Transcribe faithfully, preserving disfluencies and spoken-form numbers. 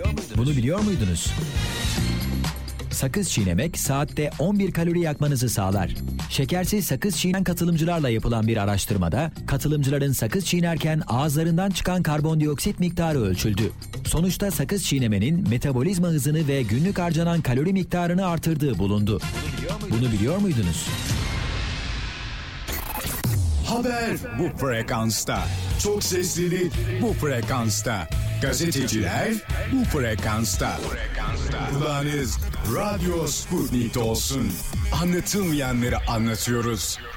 Bunu biliyor muydunuz? Sakız çiğnemek saatte on bir kalori yakmanızı sağlar. Şekersiz sakız çiğnen katılımcılarla yapılan bir araştırmada katılımcıların sakız çiğnerken ağızlarından çıkan karbondioksit miktarı ölçüldü. Sonuçta sakız çiğnemenin metabolizma hızını ve günlük harcanan kalori miktarını artırdığı bulundu. Bunu biliyor muydunuz? Haber bu frekansta. Çok seslilik bu frekansta. Gazeteciler bu frekansta. Kulağınız Radyo Sputnik'te olsun. Anlatılmayanları anlatıyoruz.